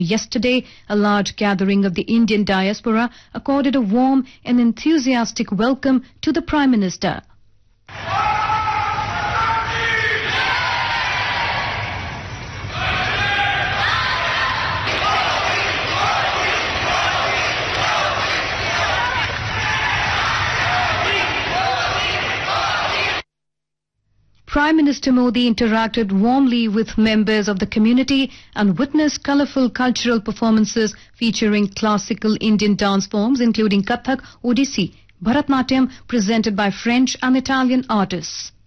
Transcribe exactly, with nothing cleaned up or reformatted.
Yesterday, a large gathering of the Indian diaspora accorded a warm and enthusiastic welcome to the Prime Minister. Prime Minister Modi interacted warmly with members of the community and witnessed colourful cultural performances featuring classical Indian dance forms including Kathak, Odissi, Bharatnatyam presented by French and Italian artists.